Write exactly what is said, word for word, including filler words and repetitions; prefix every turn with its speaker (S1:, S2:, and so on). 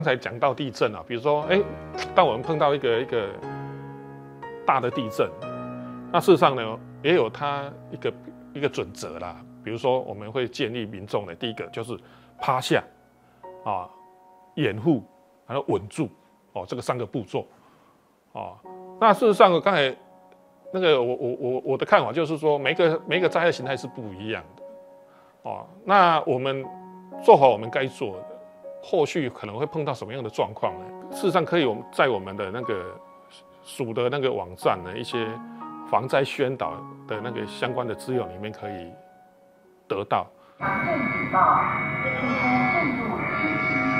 S1: 刚才讲到地震啊，比如说，哎，当我们碰到一个一个大的地震，那事实上呢，也有它一个一个准则啦。比如说，我们会建议民众呢，第一个就是趴下，啊，掩护，还有稳住，哦，这个三个步骤，哦，那事实上，刚才那个我我我我的看法就是说，每个每个灾害形态是不一样的，哦，那我们做好我们该做的。后续可能会碰到什么样的状况呢？事实上，可以我们在我们的那个署的那个网站呢，一些防灾宣导的那个相关的资料里面可以得到。强震警报。